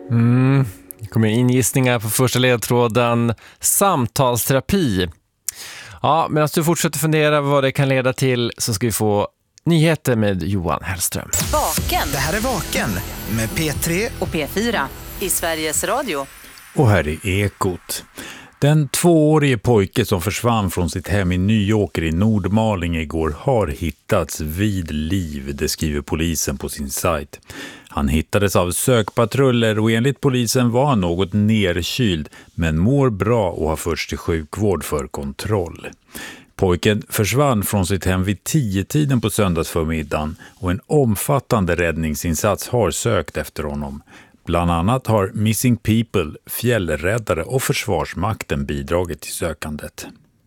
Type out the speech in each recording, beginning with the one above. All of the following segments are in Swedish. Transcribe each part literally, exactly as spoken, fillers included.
Mm. Det kommer in gissningar på första ledtråden. Samtalsterapi. Ja, medan du fortsätter fundera vad det kan leda till så ska vi få nyheter med Johan Hellström. Vaken. Det här är Vaken med P tre och P fyra i Sveriges Radio. Och här är Ekot. Den tvåårige pojke som försvann från sitt hem i Nyåker i Nordmaling igår har hittats vid liv, det skriver polisen på sin sajt. Han hittades av sökpatruller och enligt polisen var han något nerkyld men mår bra och har förts till sjukvård för kontroll. Pojken försvann från sitt hem vid tio-tiden på söndagsförmiddagen och en omfattande räddningsinsats har sökt efter honom. Bland annat har Missing People, fjällräddare och Försvarsmakten bidragit till sökandet.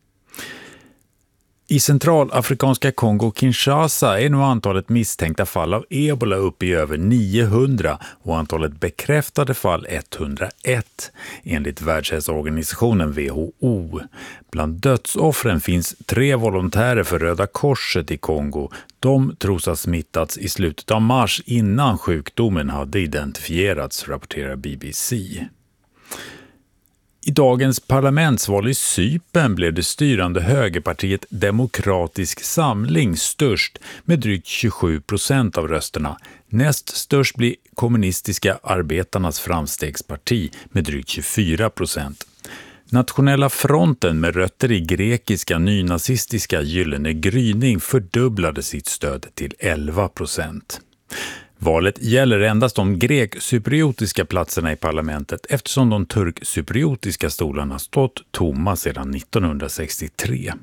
I centralafrikanska Kongo-Kinshasa är nu antalet misstänkta fall av ebola upp i över niohundra och antalet bekräftade fall etthundraett, enligt Världshälsoorganisationen W H O. Bland dödsoffren finns tre volontärer för Röda Korset i Kongo. De tros ha smittats i slutet av mars innan sjukdomen hade identifierats, rapporterar B B C. I dagens parlamentsval i Cypern blev det styrande högerpartiet Demokratisk Samling störst med drygt tjugosju procent av rösterna. Näst störst blir kommunistiska arbetarnas framstegsparti med drygt tjugofyra procent. Nationella fronten med rötter i grekiska nynazistiska Gyllene gryning fördubblade sitt stöd till elva procent. Valet gäller endast de grek-cypriotiska platserna i parlamentet eftersom de turk-cypriotiska stolarna stått tomma sedan nittonhundrasextiotre.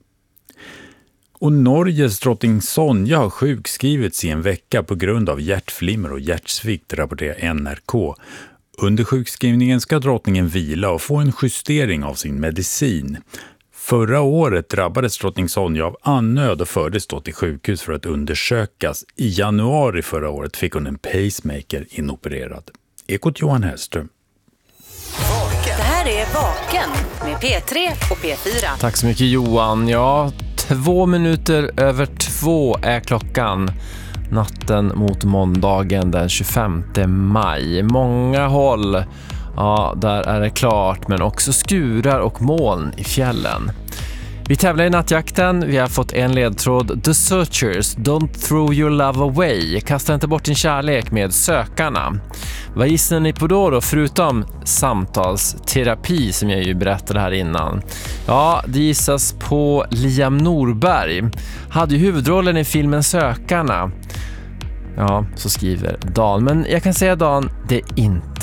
Och Norges drottning Sonja har sjukskrivits i en vecka på grund av hjärtflimmer och hjärtsvikt, rapporterar N R K. Under sjukskrivningen ska drottningen vila och få en justering av sin medicin. Förra året drabbades drottning Sonja av andnöd och fördes då till sjukhus för att undersökas. I januari förra året fick hon en pacemaker inopererad. Ekot Johan Hellström. Det här är Vaken med P tre och P fyra. Tack så mycket Johan. Ja, två minuter över två är klockan. Natten mot måndagen den tjugofemte maj. Många håll, ja, där är det klart, men också skurar och moln i fjällen. Vi tävlar i nattjakten. Vi har fått en ledtråd. The Searchers, Don't Throw Your Love Away. Kasta inte bort din kärlek med Sökarna. Vad gissar ni på då då, förutom samtalsterapi som jag ju berättade här innan? Ja, det gissas på Liam Norberg. Hade ju huvudrollen i filmen Sökarna. Ja, så skriver Dan. Men jag kan säga Dan, det är inte